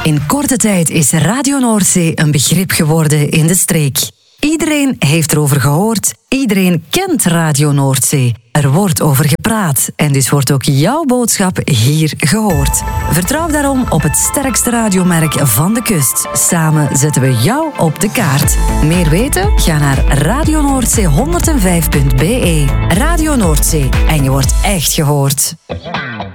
In korte tijd is Radio Noordzee een begrip geworden in de streek. Iedereen heeft erover gehoord, iedereen kent Radio Noordzee. Er wordt over gepraat en dus wordt ook jouw boodschap hier gehoord. Vertrouw daarom op het sterkste radiomerk van de kust. Samen zetten we jou op de kaart. Meer weten? Ga naar radionoordzee105.be. Radio Noordzee en je wordt echt gehoord.